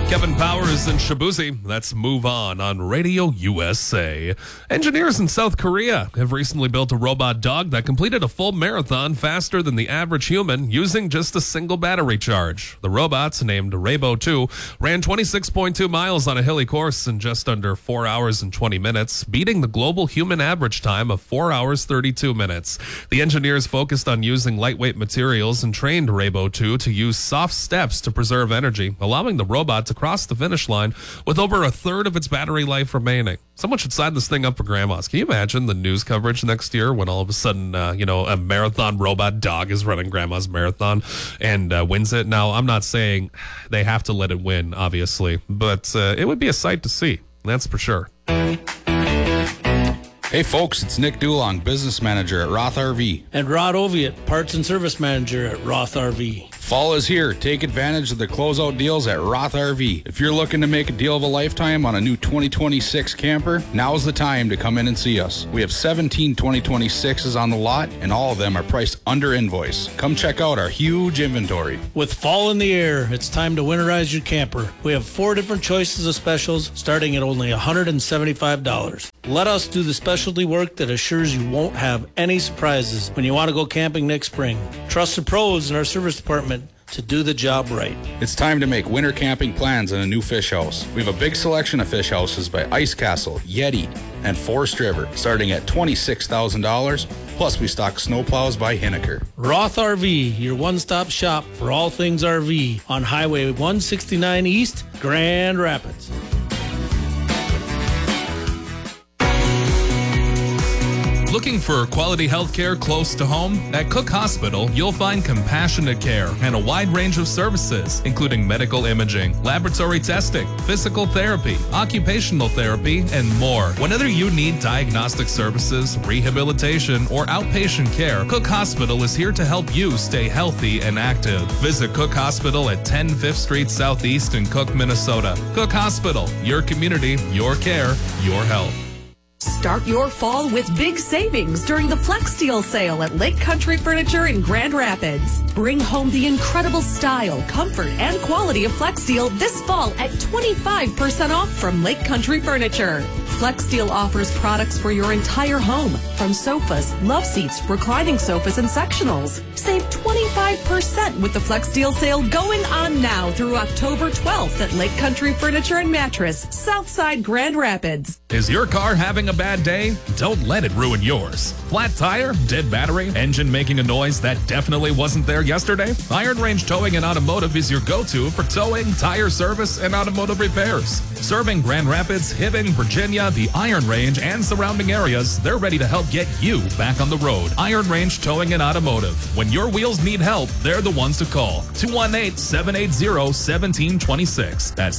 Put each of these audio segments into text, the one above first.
Kevin Powers and Shabuzi. Let's move on Radio USA. Engineers in South Korea have recently built a robot dog that completed a full marathon faster than the average human using just a single battery charge. The robots, named Raybo 2, ran 26.2 miles on a hilly course in just under 4 hours and 20 minutes, beating the global human average time of 4 hours 32 minutes. The engineers focused on using lightweight materials and trained Raybo 2 to use soft steps to preserve energy, allowing the robot to cross the finish line with over a third of its battery life remaining. Someone should sign this thing up for grandmas. Can you imagine the news coverage next year when all of a sudden, a marathon robot dog is running grandma's marathon and wins it? Now, I'm not saying they have to let it win, obviously, but it would be a sight to see. That's for sure. Hey folks, it's Nick Dulong, business manager at Roth RV. And Rod Oviatt, parts and service manager at Roth RV. Fall is here. Take advantage of the closeout deals at Roth RV. If you're looking to make a deal of a lifetime on a new 2026 camper, now's the time to come in and see us. We have 17 2026s on the lot, and all of them are priced under invoice. Come check out our huge inventory. With fall in the air, it's time to winterize your camper. We have 4 different choices of specials, starting at only $175. Let us do the specialty work that assures you won't have any surprises when you want to go camping next spring. Trust the pros in our service department to do the job right. It's time to make winter camping plans in a new fish house. We have a big selection of fish houses by Ice Castle, Yeti, and Forest River, starting at $26,000. Plus, we stock snowplows by Hinneker. Roth RV, your one-stop shop for all things RV on Highway 169 East, Grand Rapids. Looking for quality health care close to home? At Cook Hospital, you'll find compassionate care and a wide range of services, including medical imaging, laboratory testing, physical therapy, occupational therapy, and more. Whenever you need diagnostic services, rehabilitation, or outpatient care, Cook Hospital is here to help you stay healthy and active. Visit Cook Hospital at 10 5th Street Southeast in Cook, Minnesota. Cook Hospital, your community, your care, your health. Start your fall with big savings during the Flex Deal sale at Lake Country Furniture in Grand Rapids. Bring home the incredible style, comfort, and quality of Flex Deal this fall at 25% off from Lake Country Furniture. Flex Deal offers products for your entire home, from sofas, love seats, reclining sofas, and sectionals. Save 25% with the Flex Deal sale going on now through October 12th at Lake Country Furniture and Mattress, Southside Grand Rapids. Is your car having a bad day? Don't let it ruin yours. Flat tire, dead battery, engine making a noise that definitely wasn't there yesterday? Iron Range Towing and Automotive is your go-to for towing, tire service, and automotive repairs. Serving Grand Rapids, Hibbing, Virginia, the Iron Range, and surrounding areas, they're ready to help get you back on the road. Iron Range Towing and Automotive. When your wheels need help, they're the ones to call. 218-780-1726. That's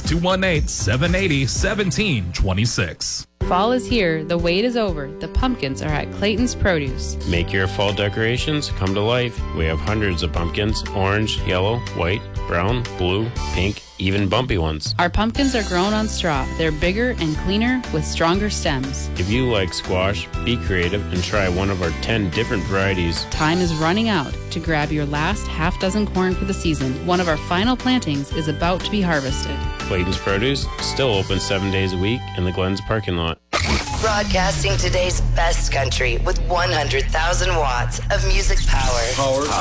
218-780-1726. Fall is here. The wait is over. The pumpkins are at Clayton's Produce. Make your fall decorations come to life. We have hundreds of pumpkins: orange, yellow, white, brown, blue, pink, even bumpy ones. Our pumpkins are grown on straw. They're bigger and cleaner with stronger stems. If you like squash, be creative and try one of our 10 different varieties. Time is running out to grab your last half dozen corn for the season. One of our final plantings is about to be harvested. Clayton's Produce, still open 7 days a week in the Glens parking lot. Broadcasting today's best country with 100,000 watts of music power.